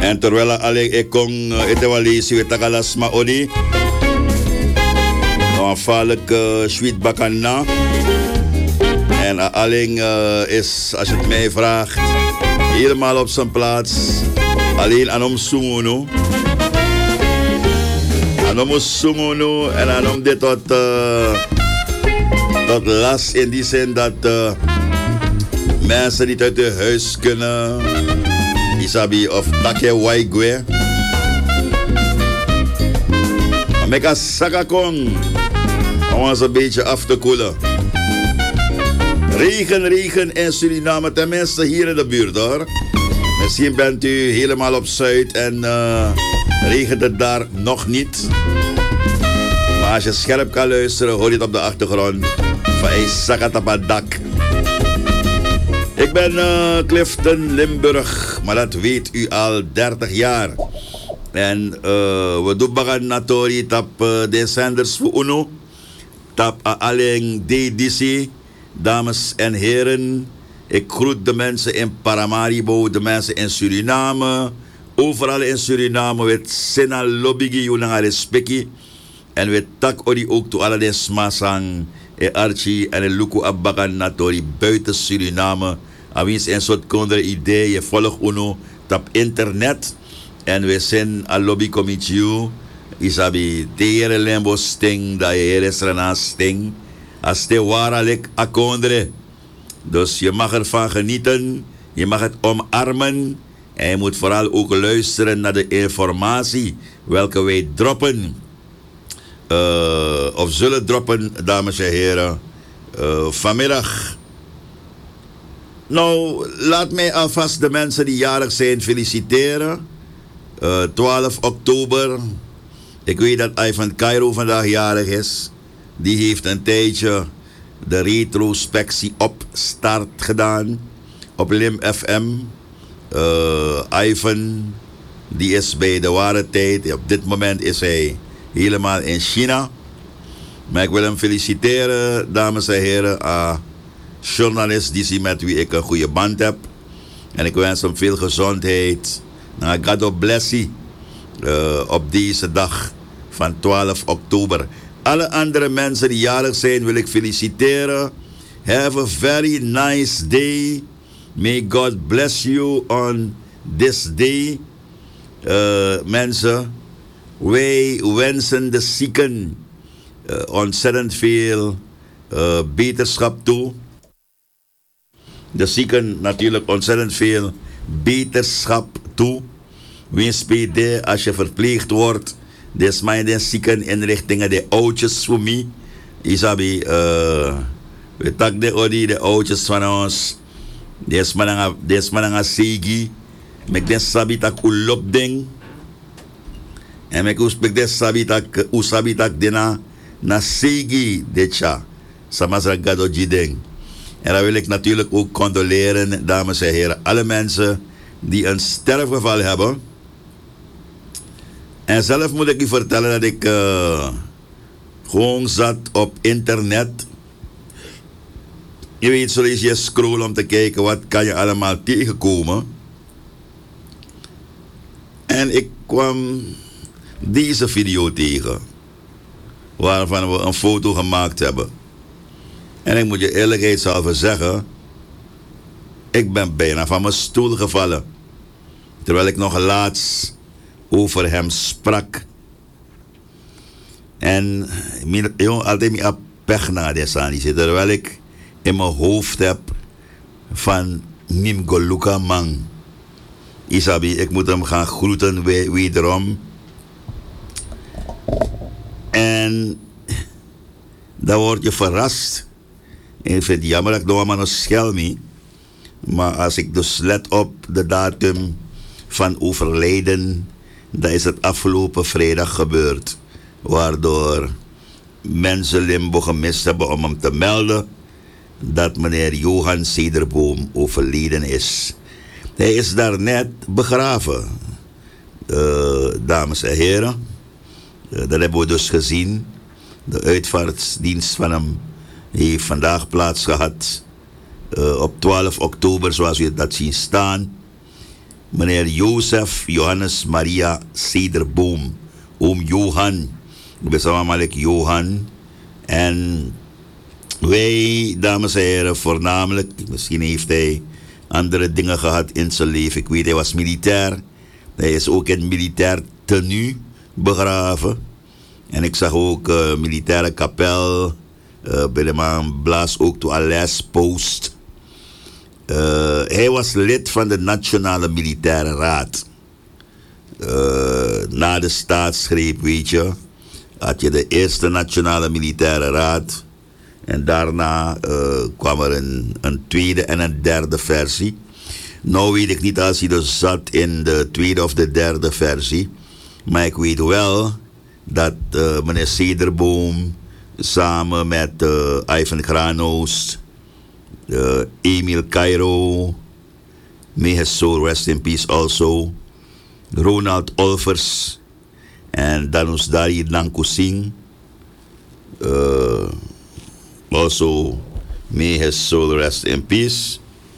En terwijl alleen ik kon etewalisi we tagalas ma odi. Aanvaarlijk sweet bakana. En alleen is, als je het mij vraagt, helemaal op zijn plaats. Alleen aan hem sungunu. Aan hem sungunu en aan hem dit tot last in die zin dat mensen niet uit hun huis kunnen. Isabi of takje waigwe. Maar ik ga sakakon om ons een beetje af te koelen. Regen in Suriname, tenminste hier in de buurt hoor. Misschien bent u helemaal op Zuid en regent het daar nog niet. Maar als je scherp kan luisteren, hoor je het op de achtergrond van een sakatapadak. Ik ben Clifton Limburg, maar dat weet u al 30 jaar. En we doen bagan natori tap de zenders voor UNO. Tap alleen DDC. Dames en heren, ik groet de mensen in Paramaribo, de mensen in Suriname. Overal in Suriname, we sena lobbigi junanga respecti. En we tak ori ook to alle de smasang, archie en luku abagan natori buiten Suriname. Awins een soort konder idee, je volgt UNO op internet. En we zijn een lobbycommittee. Isabi, de here lembo sting, da here srana sting. Als de waarlijk akondre. Dus je mag ervan genieten. Je mag het omarmen. En je moet vooral ook luisteren naar de informatie welke wij droppen. Of zullen droppen, dames en heren. Vanmiddag. Nou, laat mij alvast de mensen die jarig zijn feliciteren. 12 oktober. Ik weet dat Ivan Cairo vandaag jarig is. Die heeft een tijdje de retrospectie op start gedaan. Op Lim FM. Ivan, die is bij de ware tijd. Op dit moment is hij helemaal in China. Maar ik wil hem feliciteren, dames en heren. Journalist die met wie ik een goede band heb. En ik wens hem veel gezondheid. God bless you. Op deze dag van 12 oktober. Alle andere mensen die jarig zijn wil ik feliciteren. Have a very nice day. May God bless you on this day. Mensen, wij wensen de zieken ontzettend veel beterschap toe. De zieken natuurlijk ontzettend veel beterschap toe. Wees bij de, als je verpleegd wordt. Dus mijn de ziekeninrichtingen, de oudjes voor mij. Isabi, we tak de oudjes van ons. Des mananga segi. Mek den sabitak ulop ding. En mek uspek des sabitak usabitak dena na segi decha. Samasra gado jideng. En dan wil ik natuurlijk ook condoleren, dames en heren, alle mensen die een sterfgeval hebben. En zelf moet ik u vertellen dat ik gewoon zat op internet. Je weet, zo eens je scroll om te kijken wat kan je allemaal tegenkomen. En ik kwam deze video tegen, waarvan we een foto gemaakt hebben. En ik moet je eerlijkheidshalve zeggen, ik ben bijna van mijn stoel gevallen. Terwijl ik nog laatst over hem sprak. En altijd meer pech naar deze aan. Terwijl ik in mijn hoofd heb van Nimgoluka Mang. Isabi, ik moet hem gaan groeten wederom. En dan word je verrast. En ik vind het jammer dat ik nog allemaal schel me. Maar als ik dus let op de datum van overlijden, dan is het afgelopen vrijdag gebeurd. Waardoor mensen Limbo gemist hebben om hem te melden dat meneer Johan Cederboom overleden is. Hij is daar net begraven. Dames en heren. Dat hebben we dus gezien. De uitvaartdienst van hem heeft vandaag plaats gehad. Op 12 oktober, zoals u dat zien staan. meneer Jozef Johannes Maria Cederboom. Oom Johan. Ik ben samen met Johan. En wij, dames en heren, voornamelijk, misschien heeft hij andere dingen gehad in zijn leven. Ik weet, hij was militair. Hij is ook in militair tenue begraven. En ik zag ook militaire kapel. Bij de man blaas ook toe Alès Post. Hij was lid van de Nationale Militaire Raad. Na de staatsgreep, weet je, had je de eerste Nationale Militaire Raad. En daarna kwam er een tweede en een derde versie. Nou weet ik niet als hij dus zat in de tweede of de derde versie. Maar ik weet wel dat meneer Cederboom samen met Ivan Granos, Emil Cairo, may his soul rest in peace also, Ronald Olvers en Danus Dari Nankusing, also may his soul rest in peace.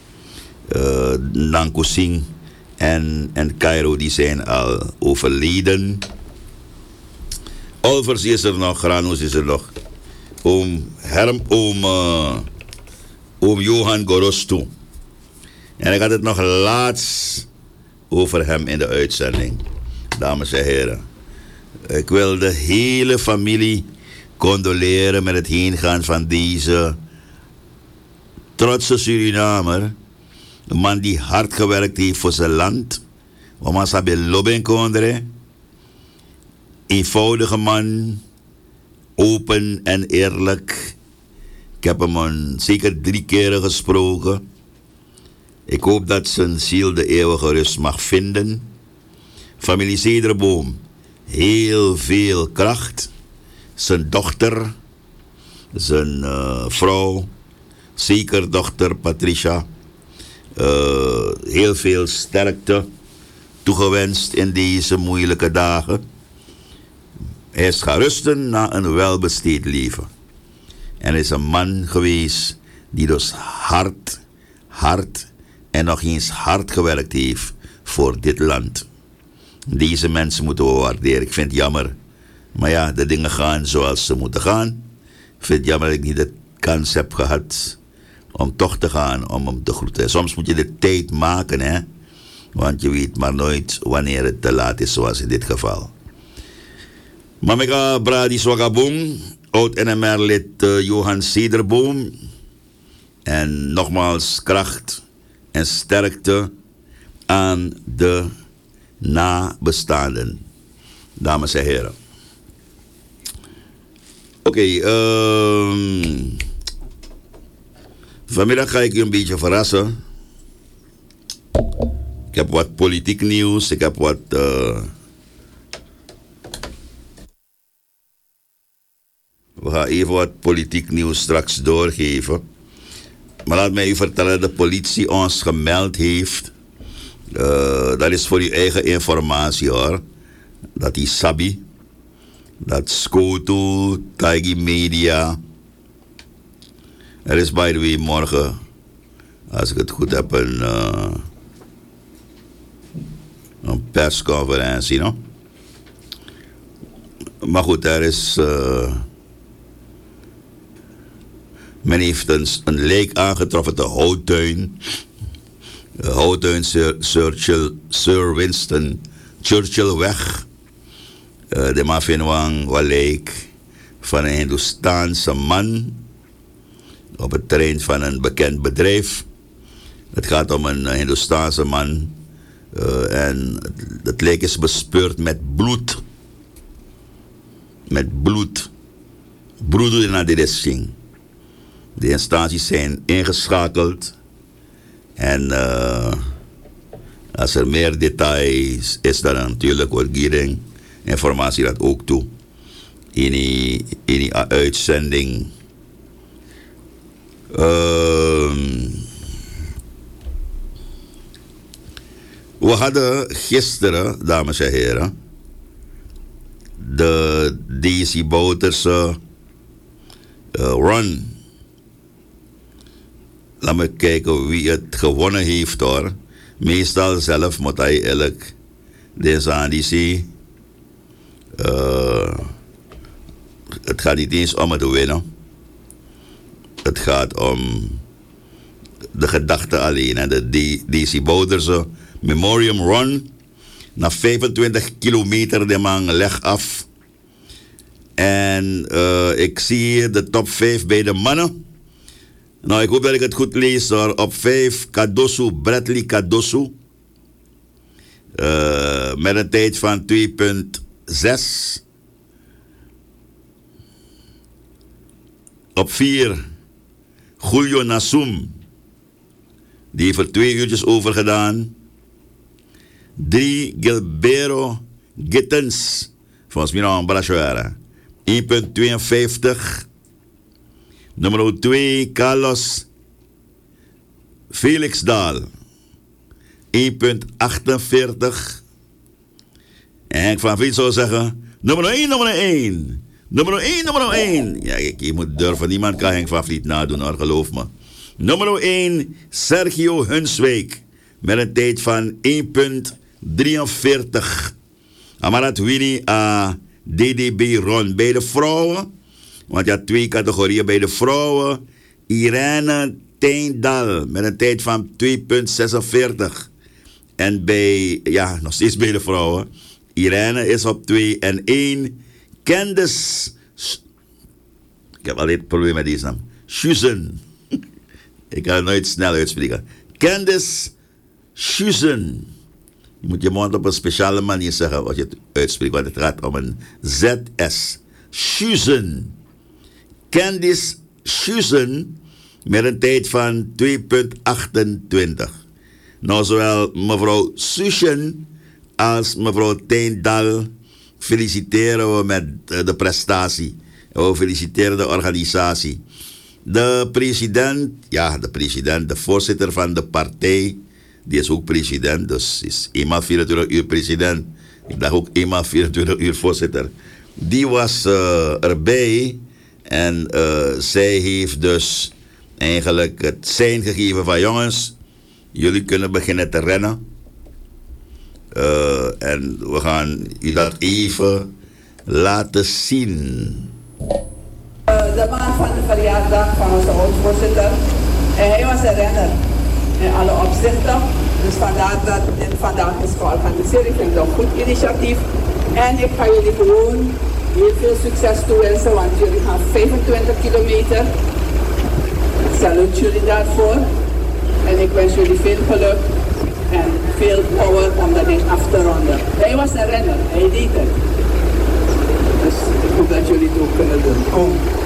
Nankusing en Cairo die zijn al overleden. Olvers is er nog, Granos is er nog. Oom Johan Gorostu. En ik had het nog laatst over hem in de uitzending. Dames en heren. Ik wil de hele familie condoleren met het heengaan van deze trotse Surinamer. Een man die hard gewerkt heeft voor zijn land. Wama sabi loben kondre. Eenvoudige man. Open en eerlijk. Ik heb hem zeker 3 keren gesproken. Ik hoop dat zijn ziel de eeuwige rust mag vinden. Familie Cederboom. Heel veel kracht. Zijn dochter. Zijn vrouw. Zeker dochter Patricia. Heel veel sterkte toegewenst in deze moeilijke dagen. Hij is gaan rusten na een welbesteed leven. En hij is een man geweest die dus hard en nog eens hard gewerkt heeft voor dit land. Deze mensen moeten we waarderen. Ik vind het jammer. Maar ja, de dingen gaan zoals ze moeten gaan. Ik vind het jammer dat ik niet de kans heb gehad om toch te gaan, om hem te groeten. Soms moet je de tijd maken, hè. Want je weet maar nooit wanneer het te laat is, zoals in dit geval. Mameka Brady Swagabong, oud-NMR-lid Johan Cederboom. En nogmaals kracht en sterkte aan de nabestaanden. Dames en heren. Oké, vanmiddag ga ik je een beetje verrassen. Ik heb wat politiek nieuws. Ik heb wat we gaan even wat politiek nieuws straks doorgeven. Maar laat mij u vertellen dat de politie ons gemeld heeft. Dat is voor uw eigen informatie hoor. Dat die Sabi, dat Skoto, Taigi Media. Er is by the way morgen, als ik het goed heb, een persconferentie, no? Maar goed, er is men heeft een lijk aangetroffen te Houttuin. Houttuin Sir Winston Churchillweg. De man vindt een lijk van een Hindoestaanse man op het terrein van een bekend bedrijf. Het gaat om een Hindoestaanse man. En het lijk is bespeurd met bloed. Met bloed. Broeder naar de resting. De instanties zijn ingeschakeld. En als er meer details is, dan natuurlijk wordt Giering informatie dat ook toe. In die uitzending. We hadden gisteren, dames en heren, de DC Bouterse run. Laat me kijken wie het gewonnen heeft hoor. Meestal zelf moet hij eigenlijk deze aan die zie. Het gaat niet eens om het winnen. Het gaat om de gedachte alleen. En de DC Bouderse Memoriam Run. Na 25 kilometer de man leg af. En ik zie hier de top 5 bij de mannen. Nou, ik hoop dat ik het goed lees hoor. Op 5 Kadosu, Bradley Kadosu. Met een tijd van 2,6. Op 4 Julio Nasum. Die heeft er 2 uurtjes over gedaan. 3 Gilbero Gittens. Volgens mij nog een Brachuara. 1,52. Nummer 2 Carlos Felixdal. 1,48. En Henk van Vliet zou zeggen: nummer 1, nummer 1. Nummer 1, nummer 1. Ja, je moet durven. Niemand kan Henk van Vliet nadoen hoor, geloof me. Nummer 1 Sergio Hunswijk. Met een tijd van 1,43. Amarat Winnie DDB Ron. Bij de vrouwen, want je had 2 categorieën bij de vrouwen. Irene Teindal met een tijd van 2,46. En bij, ja, nog steeds bij de vrouwen. Irene is op 2 en 1. Candice, ik heb altijd een probleem met deze naam. Schuzen. Ik kan het nooit snel uitspreken. Candice Schuzen. Je moet je mond op een speciale manier zeggen als je het uitspreekt, want het gaat om een ZS. Schuzen. Candice Schuzen met een tijd van 2,28. Nou, zowel mevrouw Sushen als mevrouw Teindal feliciteren we met de prestatie. We feliciteren de organisatie. De president, de voorzitter van de partij, die is ook president, dus is eenmaal 24 uur president. Ik dacht ook eenmaal 24 uur voorzitter. Die was erbij en zij heeft dus eigenlijk het sein gegeven van: jongens, jullie kunnen beginnen te rennen. En we gaan u dat even laten zien. De maand van de verjaardag van onze oud-voorzitter. Hij was een renner in alle opzichten. Dus vandaar dat dit vandaag is georganiseerd. Ik vind het een goed initiatief. En ik ga jullie gewoon heel veel succes toewensen, want jullie gaan 25 kilometer. Ik salute jullie daarvoor. En ik wens jullie veel geluk en veel power om dat ding af te ronden. Hij was een renner, hij deed het. Dus ik hoop dat jullie het ook kunnen doen. Kom.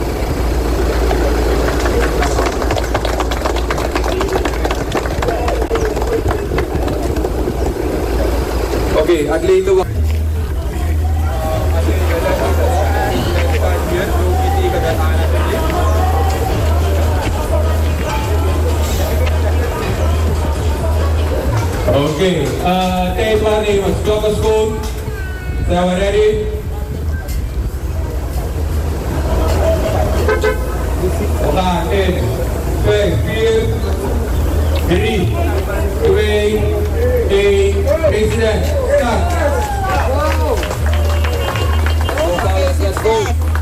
Oké, atleten. Oké, tijdwaarnemers, klokken schoon. Zijn we ready? We gaan in 5, 4, 3, 2, 1, president, start. Let's go.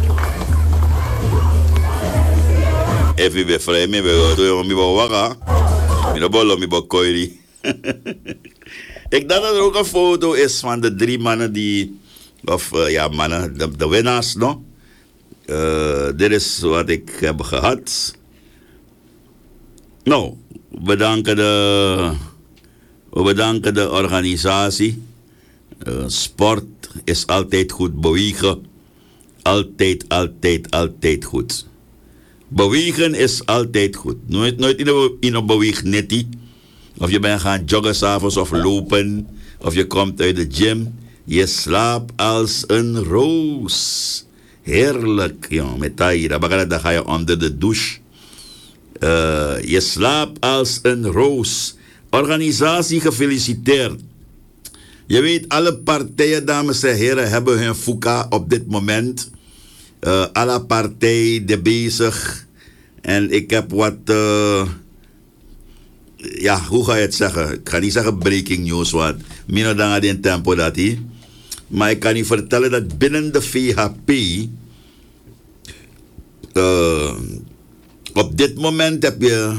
Even weer vrij, we doen we waga. We bollen we koiri. Ik dacht dat er ook een foto is van de 3 mannen die, of mannen, de winnaars, no? Dit is wat ik heb gehad. Nou, we bedanken de organisatie. Sport is altijd goed, bewegen. Altijd, altijd, altijd goed. Bewegen is altijd goed. Nooit in een beweeg nettie. Of je bent gaan joggen 's avonds of lopen. Of je komt uit de gym. Je slaapt als een roos. Heerlijk, jongen. Met taïra. Dan ga je onder de douche. Je slaapt als een roos. Organisatie gefeliciteerd. Je weet, alle partijen, dames en heren, hebben hun fuka op dit moment. Alle partijen bezig. En ik heb wat ja, hoe ga je het zeggen? Ik ga niet zeggen breaking news, want minder dan in tempo dat hij. Maar ik kan u vertellen dat binnen de VHP op dit moment heb je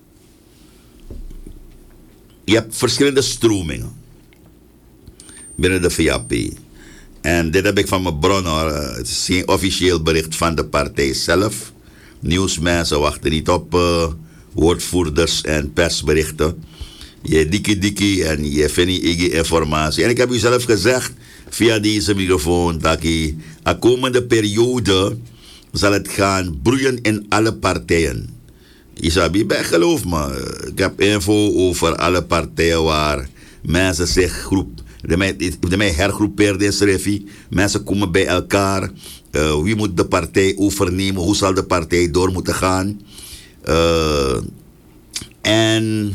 hebt verschillende stromingen binnen de VHP. En dit heb ik van mijn bron hoor. Het is geen officieel bericht van de partij zelf. Nieuwsmensen wachten niet op woordvoerders en persberichten. Je dikkie en je vindt niet informatie. En ik heb u zelf gezegd via deze microfoon dat de komende periode zal het gaan broeien in alle partijen. Isabi, geloof me, ik heb info over alle partijen waar mensen zich groep. De mij hergroepeerd is, Refi. Mensen komen bij elkaar. Wie moet de partij overnemen? Hoe zal de partij door moeten gaan? En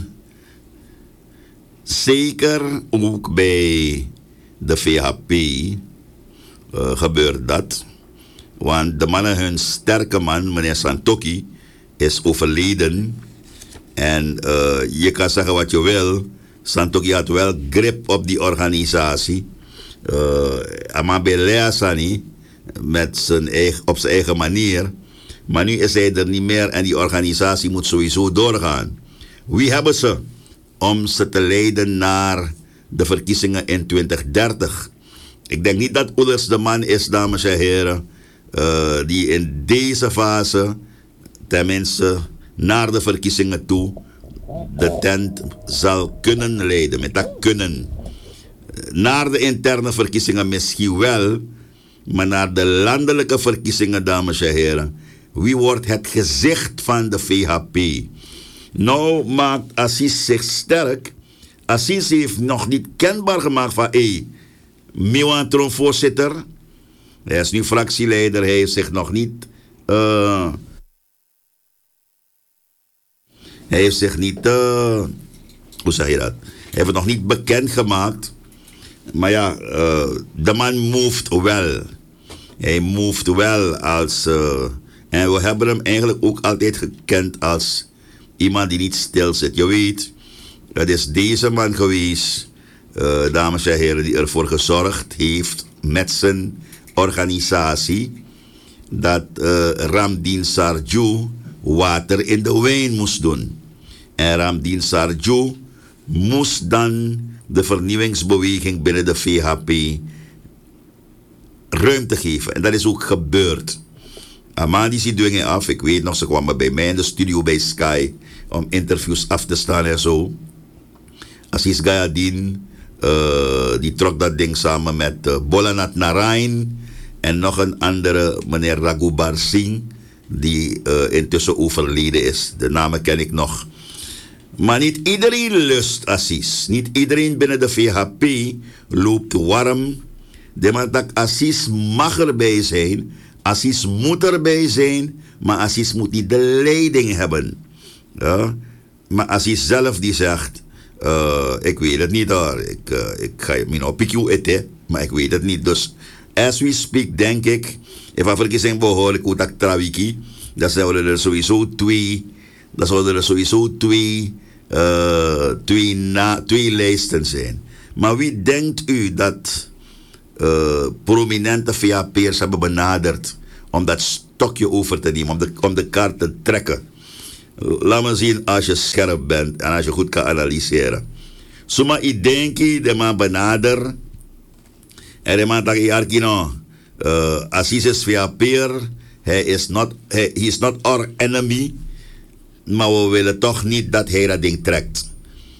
zeker ook bij de VHP gebeurt dat. Want de mannen, hun sterke man, meneer Santoki, is overleden. En je kan zeggen wat je wil. Santoki had wel grip op die organisatie. Amabe Leasani, op zijn eigen manier. Maar nu is hij er niet meer en die organisatie moet sowieso doorgaan. Wie hebben ze om ze te leiden naar de verkiezingen in 2030? Ik denk niet dat Oeders de man is, dames en heren, die in deze fase, tenminste naar de verkiezingen toe, de tent zal kunnen leiden. Met dat kunnen. Naar de interne verkiezingen misschien wel, maar naar de landelijke verkiezingen, dames en heren. Wie wordt het gezicht van de VHP? Nou maakt Assis zich sterk. Assis heeft nog niet kenbaar gemaakt van Miwan Tron voorzitter. Hij is nu fractieleider. Hij heeft zich nog niet hoe zeg je dat? Hij heeft het nog niet bekend gemaakt. Maar ja, de man moved wel. Hij moved wel als en we hebben hem eigenlijk ook altijd gekend als iemand die niet stil zit. Je weet, het is deze man geweest, dames en heren, die ervoor gezorgd heeft met zijn organisatie dat Ramdin Sarju water in de wijn moest doen. En Ramdin Sarju moest dan de vernieuwingsbeweging binnen de VHP ruimte geven. En dat is ook gebeurd. Amadi ziet dingen af. Ik weet nog, ze kwamen bij mij in de studio bij Sky om interviews af te staan en zo. Assis Gayadin, die trok dat ding samen met Bolanat Narain en nog een andere, meneer Raghubar Singh, die intussen overleden is. De namen ken ik nog. Maar niet iedereen lust Assis. Niet iedereen binnen de VHP loopt warm. De man dat Assis mag erbij zijn. Assis moet erbij zijn. Maar Assis moet niet de leiding hebben. Ja? Maar Assis zelf die zegt, ik weet het niet hoor. Ik ga je mijn opikje eten. Maar ik weet het niet. Dus as we speak denk ik, even verkiezing behoorlijk hoe dat trawiki. Dat zouden er sowieso twee lijsten zijn. Maar wie denkt u dat prominente VHP'ers hebben benaderd om dat stokje over te nemen, om de kaart te trekken? Laat me zien als je scherp bent en als je goed kan analyseren. Soma ik denk de man benader en de man dat je arkino Assis is VHP'er, he is not our enemy. Maar we willen toch niet dat hij dat ding trekt.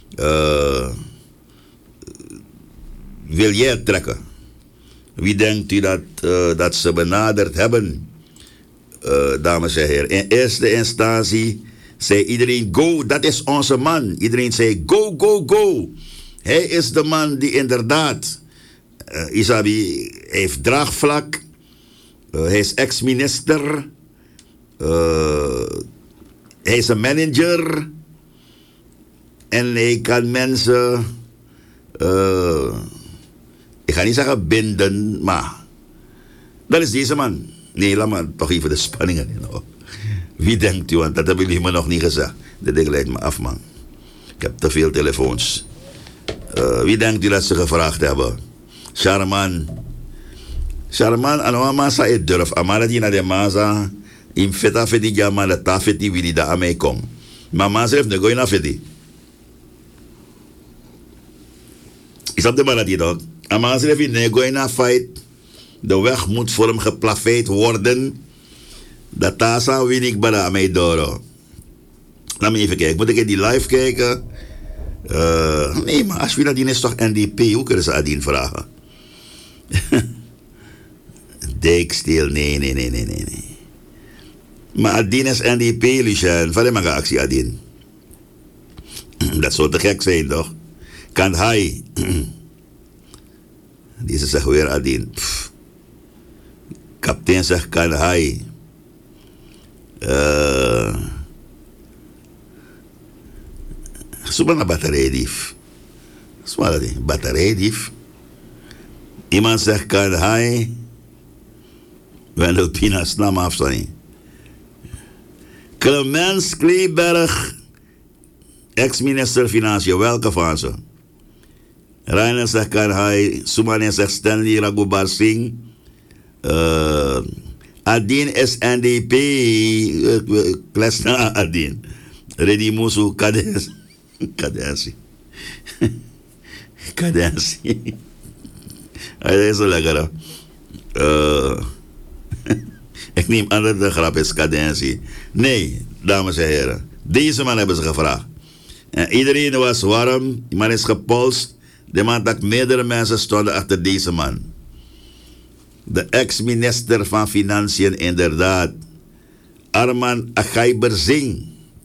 Wil jij het trekken? Wie denkt u dat ze benaderd hebben? Dames en heren. In eerste instantie zei iedereen go, dat is onze man. Iedereen zei go, go, go. Hij is de man die inderdaad, Isabi heeft draagvlak. Hij is ex-minister. Hij is een manager en hij kan mensen, ik ga niet zeggen binden, maar dat is deze man. Nee, laat maar toch even de spanningen in. Wie denkt u, want dat hebben jullie me nog niet gezegd. Dat ding lijkt me af, man. Ik heb te veel telefoons. Wie denkt u dat ze gevraagd hebben? Charman, ano masa e durf. Amara die naar de masa. In feta feti jama de tafeti wie die daar aan mij komt. Maar masa heeft de goeie na feti. Is dat de man dat die toch? Amasa heeft de goeie na fight. De weg moet voor hem geplaveid worden. Dat tasa win ik bij aan mij door. Laat me even kijken. Moet ik die live kijken? Nee, maar als we dat die is toch NDP, hoe kunnen ze Adien vragen? Dijkstil, nee. Maar Adien is NDP, Lucien. Van de actie Adien. Dat zou te gek zijn, toch? Kan hij? Deze zegt weer Adien. Kapitein zegt kan hij? Zoek naar batterijdief. Zwaar die, batterijdief. Iemand zegt kan hij? Wendel Pina snam afstaan. Clemens Kleeberg, ex-minister Financiën, welke van ze? Reiner zegt kan hij? Soumane zegt Stanley Raghubar Singh. Adien is NDP. Klesna Adien. Redi Musu Kadensi. Hij is zo lekker. Ik neem aan dat de grap is cadentie. Nee, dames en heren. Deze man hebben ze gevraagd. En iedereen was warm. Die man is gepolst. De man dat meerdere mensen stonden achter deze man. De ex-minister van Financiën, inderdaad. Arman Aghaiber Singh.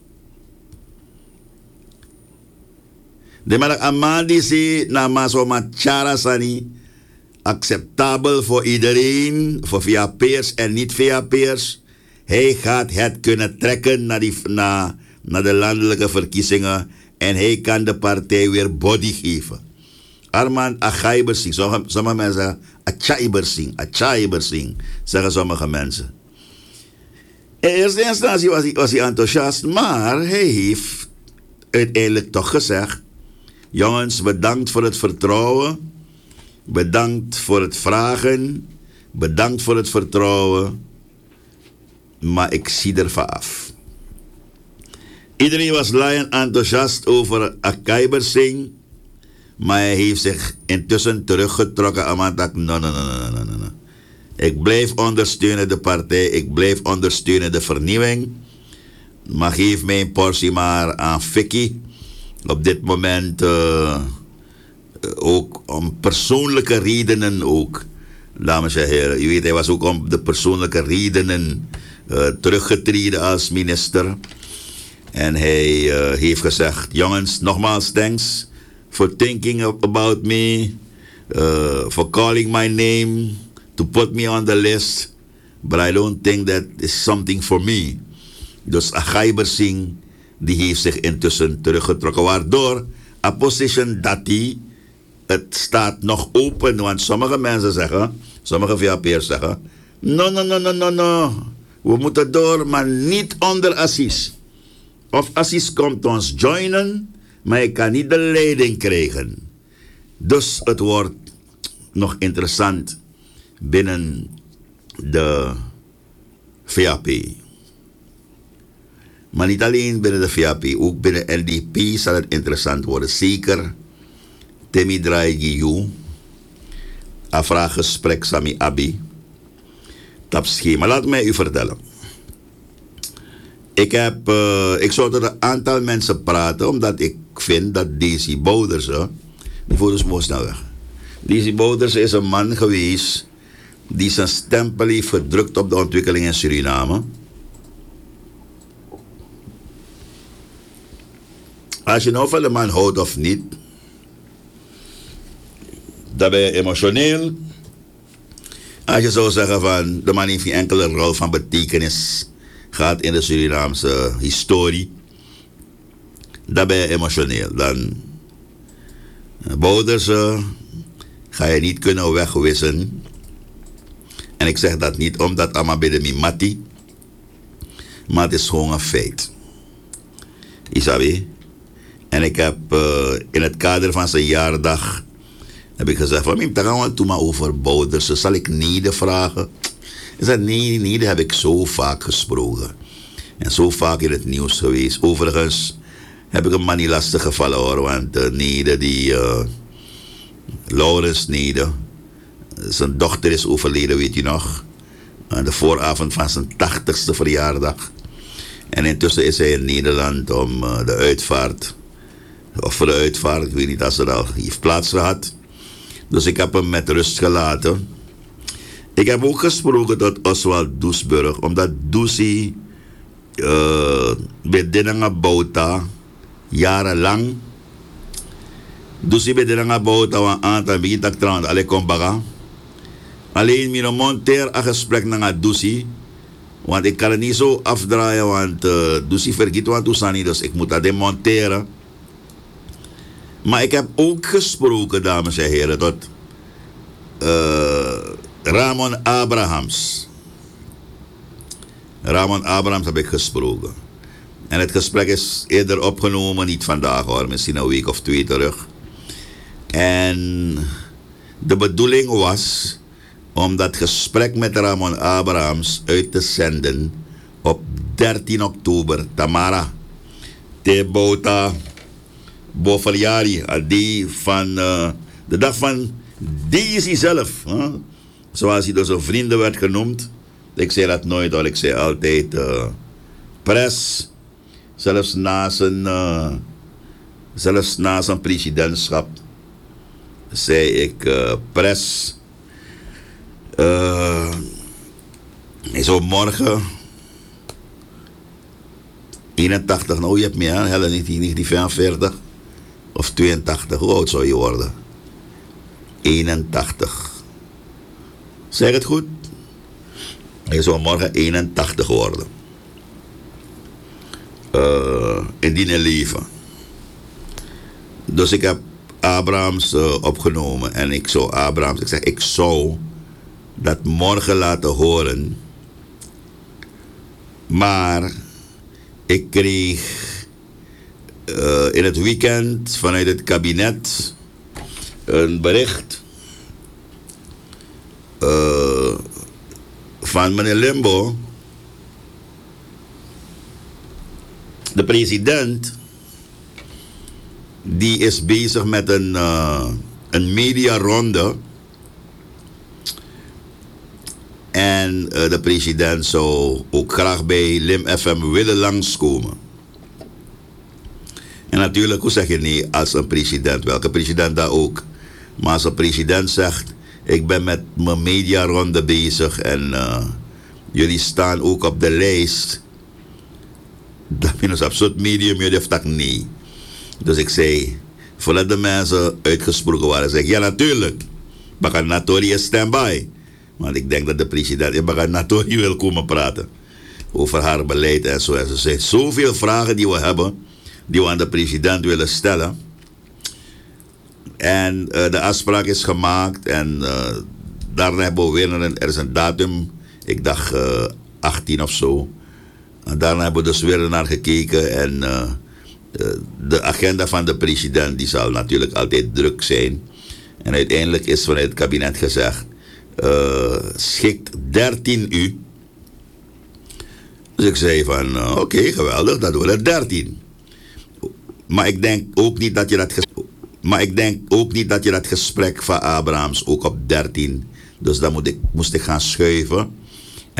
De man Amadi zei na Masoma Chara Sani. Acceptabel voor iedereen, voor VAP'ers en niet VAP'ers. Hij gaat het kunnen trekken naar de landelijke verkiezingen en hij kan de partij weer body geven. Arman Aghaiber Singh, sommige mensen zeggen Aghaiber Singh, zeggen sommige mensen. In eerste instantie was hij enthousiast, maar hij heeft uiteindelijk toch gezegd: jongens, bedankt voor het vertrouwen. Bedankt voor het vragen. Bedankt voor het vertrouwen. Maar ik zie ervan af. Iedereen was laaiend enthousiast over Aghaiber Singh. Maar hij heeft zich intussen teruggetrokken. Amantak, no. Ik blijf ondersteunen de partij. Ik blijf ondersteunen de vernieuwing. Maar geef mijn portie maar aan Fikkie. Op dit moment... ook om persoonlijke redenen ook, dames en heren. U weet, hij was ook om de persoonlijke redenen teruggetreden als minister. En hij heeft gezegd: jongens, nogmaals thanks for thinking about me, for calling my name, to put me on the list. But I don't think that is something for me. Dus Aghaiber Singh, die heeft zich intussen teruggetrokken. Waardoor, a position dat hij... Het staat nog open, want sommige mensen zeggen, sommige VAP'ers zeggen, no. We moeten door, maar niet onder Assis. Of Assis komt ons joinen, maar hij kan niet de leiding krijgen. Dus het wordt nog interessant binnen de VAP. Maar niet alleen binnen de VAP, ook binnen LDP zal het interessant worden. Zeker Temi Draigi Yu, vraaggesprek Sami Abi, tapschema. Laat mij u vertellen. Ik zou tot een aantal mensen praten, omdat ik vind dat Daisy Bouderse, die foto's moest nou weg. Daisy Bouderse is een man geweest die zijn stempel heeft gedrukt op de ontwikkeling in Suriname. Als je nou van de man houdt of niet, dan ben je emotioneel. Als je zou zeggen van de man heeft geen enkele rol van betekenis gehad in de Surinaamse historie, dan ben je emotioneel. Dan Bouderse ga je niet kunnen wegwissen. En ik zeg dat niet omdat allemaal bij de mimati, maar het is gewoon een feit. Isabi, En ik heb in het kader van zijn jaardag heb ik gezegd van, dan gaan we het maar over Bouders. Dus zal ik Nede vragen? Ik zei, nee, Nede heb ik zo vaak gesproken. En zo vaak in het nieuws geweest. Overigens heb ik hem maar niet lastig gevallen hoor. Want Nede, Laurens Nede, zijn dochter is overleden, weet je nog. Aan de vooravond van zijn 80ste verjaardag. En intussen is hij in Nederland om de uitvaart. Of voor de uitvaart, ik weet niet als er al heeft plaats gehad. Dus ik heb hem met rust gelaten. Ik heb ook gesproken tot Oswald Doesburg. Omdat Doesie bij Dinanga Bouta jarenlang. Doesie bij Dinanga Bouta een aantal begint te trouwen. Alle kom baga. Alleen mijn monteer een gesprek naar Doesie. Want ik kan het niet zo afdraaien. Want Doesie vergeet wat Toesani. Dus ik moet dat demonteren. Maar ik heb ook gesproken, dames en heren, tot Ramon Abrahams. Ramon Abrahams heb ik gesproken. En het gesprek is eerder opgenomen, niet vandaag hoor, misschien een week of 2 terug. En de bedoeling was om dat gesprek met Ramon Abrahams uit te zenden op 13 oktober, Tamara, te Bouta. Bovenjari, die van de dag van Daisy zelf. Zoals hij door zijn vrienden werd genoemd. Ik zei dat nooit al, ik zei altijd pres. Zelfs na zijn presidentschap zei ik pres. Hij zou morgen 81, nou je hebt meer, Helen, niet 45. Of 82, hoe oud zou je worden? 81. Zeg het goed? Hij zou morgen 81 worden. Indien in leven. Dus ik heb Abrahams opgenomen. En ik zou dat morgen laten horen. Maar ik kreeg in het weekend vanuit het kabinet een bericht van meneer Limbo, de president, die is bezig met een mediaronde en de president zou ook graag bij Lim FM willen langskomen. En natuurlijk, hoe zeg je nee als een president? Welke president dat ook? Maar als een president zegt, ik ben met mijn mediaronde bezig en jullie staan ook op de lijst. Dat is absoluut medium, jullie heeft dat nee. Dus ik zei, voordat de mensen uitgesproken waren, zeg ik, ja natuurlijk, Baganatori is standby. Want ik denk dat de president in Baganatori wil komen praten over haar beleid en zo. En er zijn zoveel vragen die we hebben, die we aan de president willen stellen. En de afspraak is gemaakt en daarna hebben we weer er is een datum, ik dacht 18 of zo. En daarna hebben we dus weer naar gekeken en de agenda van de president die zal natuurlijk altijd druk zijn. En uiteindelijk is vanuit het kabinet gezegd, schikt 13 uur. Dus ik zei van oké, geweldig, dat doen we 13. Maar ik denk ook niet dat je dat gesprek van Abrahams ook op 13. Dus dan moest ik gaan schuiven.